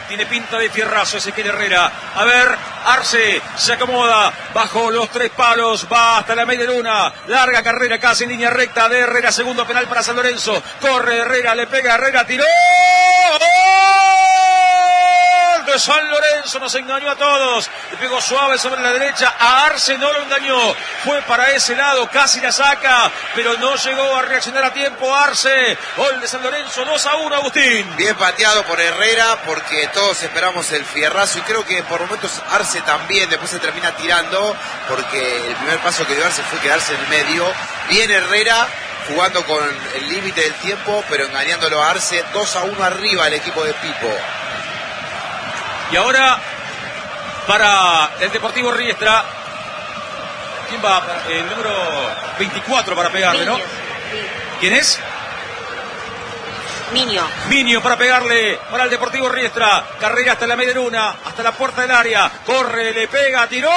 Tiene pinta de fierrazo Ezequiel Herrera. A ver, Arce se acomoda bajo los 3 palos. Va hasta la media luna. Larga carrera casi en línea recta de Herrera. Segundo penal para San Lorenzo. Corre Herrera, le pega Herrera, tiró. De San Lorenzo nos engañó a todos. Le pegó suave sobre la derecha. A Arce no lo engañó. Fue para ese lado. Casi la saca. Pero no llegó a reaccionar a tiempo Arce. Gol de San Lorenzo. 2-1, Agustín. Bien pateado por Herrera porque todos esperamos el fierrazo. Y creo que por momentos Arce también. Después se termina tirando. Porque el primer paso que dio Arce fue quedarse en el medio. Bien Herrera, jugando con el límite del tiempo, pero engañándolo a Arce. 2-1 arriba el equipo de Pipo. Y ahora, para el Deportivo Riestra, ¿quién va? El número 24 para pegarle, ¿no? ¿Quién es? Minio para pegarle para el Deportivo Riestra. Carrera hasta la media luna, hasta la puerta del área. Corre, le pega, tiró.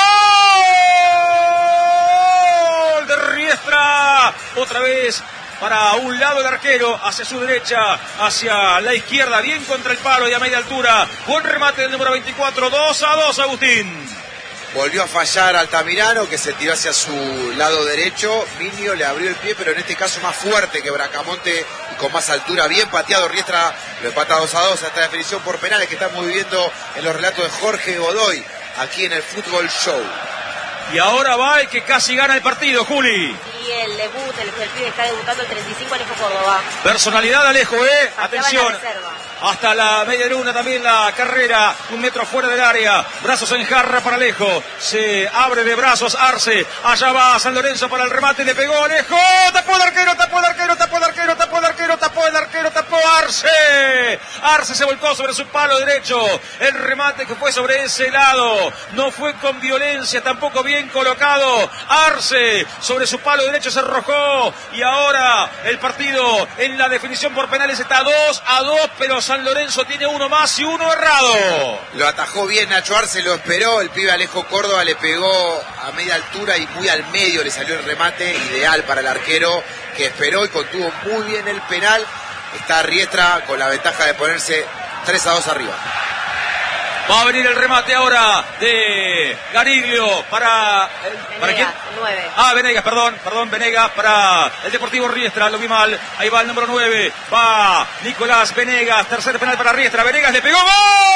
¡Gol de Riestra! Otra vez para un lado el arquero, hacia su derecha, hacia la izquierda, bien contra el palo y a media altura. Buen remate del número 24, 2-2, Agustín. Volvió a fallar Altamirano, que se tiró hacia su lado derecho. Minio le abrió el pie, pero en este caso más fuerte que Bracamonte y con más altura. Bien pateado Riestra, lo empata 2-2 hasta la definición por penales que estamos viviendo en los relatos de Jorge Godoy, aquí en el Fútbol Show. Y ahora va el que casi gana el partido, Juli. Y el debut, el pibe está debutando el 35, Alejo Córdoba. Personalidad Alejo, atención. Hasta la media luna también la carrera, 1 metro fuera del área. Brazos en jarra para Alejo. Se abre de brazos Arce. Allá va San Lorenzo para el remate. Le pegó Alejo. Tapó el arquero, tapó el arquero, tapó el arquero, tapó el arquero, tapó el arquero, tapó Arce. Arce se volcó sobre su palo derecho. El remate que fue sobre ese lado. No fue con violencia, tampoco bien colocado. Arce sobre su palo derecho se arrojó. Y ahora el partido en la definición por penales está 2-2, pero San Lorenzo tiene uno más y uno errado. Lo atajó bien Nacho Arce, lo esperó. El pibe Alejo Córdoba le pegó a media altura y muy al medio le salió el remate, ideal para el arquero que esperó y contuvo muy bien el penal. Está Riestra con la ventaja de ponerse 3-2 arriba. Va a venir el remate ahora de Gariglio para quién? 9. Venegas, perdón, Venegas para el Deportivo Riestra, lo vi mal. Ahí va el número 9, va Nicolás Venegas, tercer penal para Riestra. Venegas le pegó,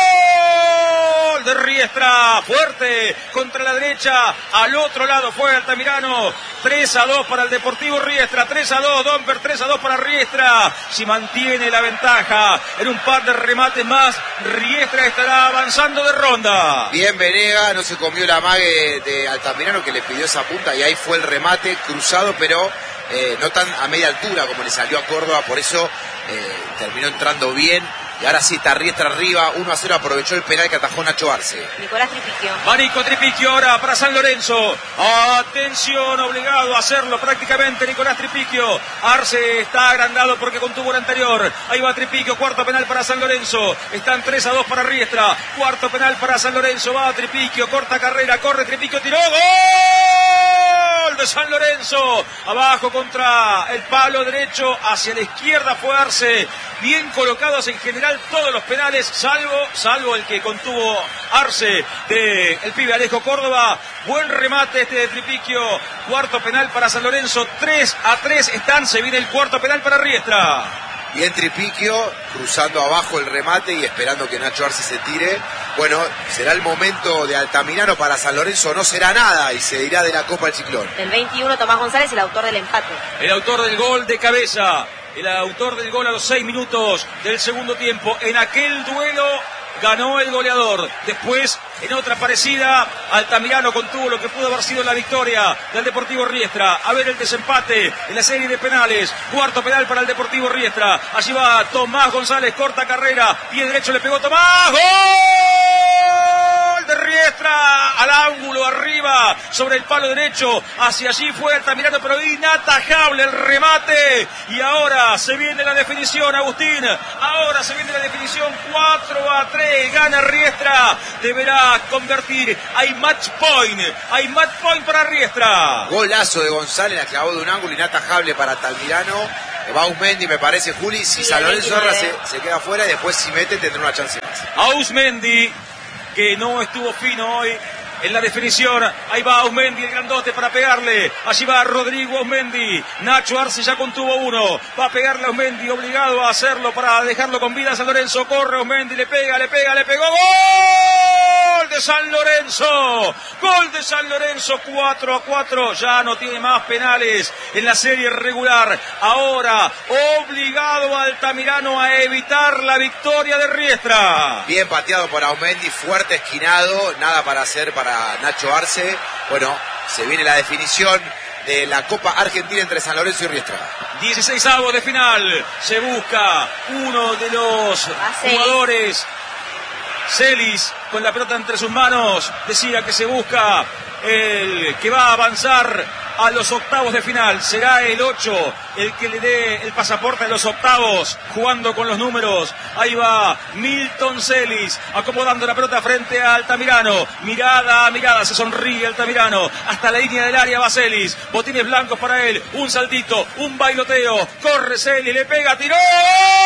gol de Riestra, fuerte contra la derecha, al otro lado fue Altamirano. 3-2 para el Deportivo Riestra, 3-2, Domper, 3-2 para Riestra. Si mantiene la ventaja en un par de remates más, Riestra estará avanzando de ronda. Bien Venegas, no se comió la amague de Altamirano que le pidió esa punta y ahí fue el remate cruzado, pero no tan a media altura como le salió a Córdoba, por eso terminó entrando bien. Y ahora sí está Riestra arriba, 1-0, aprovechó el penal que atajó Nacho Arce. Nicolás Tripiquio. Va Nico Tripiquio ahora para San Lorenzo. Atención, obligado a hacerlo prácticamente Nicolás Tripiquio. Arce está agrandado porque contuvo el anterior. Ahí va Tripiquio, cuarto penal para San Lorenzo. Están 3-2 para Riestra. Cuarto penal para San Lorenzo. Va Tripiquio, corta carrera, corre Tripiquio, tiró, gol de San Lorenzo. Abajo contra el palo derecho, hacia la izquierda fue Arce. Bien colocados en general todos los penales, salvo el que contuvo Arce de el pibe Alejo Córdoba. Buen remate este de Tripiquio. Cuarto penal para San Lorenzo, 3-3 se viene el cuarto penal para Riestra. Bien Tripiquio, cruzando abajo el remate y esperando que Nacho Arce se tire. Bueno, será el momento de Altamirano para San Lorenzo, no será nada y se irá de la Copa el Ciclón. El 21, Tomás González, el autor del empate. El autor del gol de cabeza. El autor del gol a los 6 minutos del segundo tiempo. En aquel duelo ganó el goleador. Después, en otra parecida, Altamirano contuvo lo que pudo haber sido la victoria del Deportivo Riestra. A ver el desempate en la serie de penales. Cuarto penal para el Deportivo Riestra. Allí va Tomás González, corta carrera. Pie derecho le pegó Tomás. ¡Gol de Riestra! Al ángulo, arriba, sobre el palo derecho. Hacia allí fue Altamirano, pero inatajable el remate. Y ahora se viene la definición, Agustín. Ahora se viene la definición, 4-3. Gana Riestra. Deberá convertir. Hay match point para Riestra. Golazo de González, la clavó de un ángulo inatajable para Altamirano. Va Ausmendi, me parece, Juli. Si Sí, San Lorenzo erra, 29. se queda fuera y después si mete tendrá una chance más. Ausmendi, que no estuvo fino hoy en la definición. Ahí va Ausmendi, el grandote, para pegarle. Allí va Rodrigo Ausmendi. Nacho Arce ya contuvo uno. Va a pegarle a Ausmendi, obligado a hacerlo para dejarlo con vida a San Lorenzo. Corre Ausmendi, le pega, le pegó. ¡Gol de San Lorenzo! Gol de San Lorenzo, 4-4. Ya no tiene más penales en la serie regular. Ahora, obligado Altamirano a evitar la victoria de Riestra. Bien pateado por Ausmendi, fuerte esquinado, nada para hacer para Nacho Arce. Bueno, se viene la definición de la Copa Argentina entre San Lorenzo y Riestra. 16avos de final. Se busca uno de los jugadores. Celis, con la pelota entre sus manos, decía que se busca el que va a avanzar a los octavos de final. Será el 8 el que le dé el pasaporte a los octavos, jugando con los números. Ahí va Milton Celis, acomodando la pelota frente a Altamirano. Mirada a mirada, se sonríe Altamirano. Hasta la línea del área va Celis. Botines blancos para él. Un saltito, un bailoteo. Corre Celis, le pega, tiró.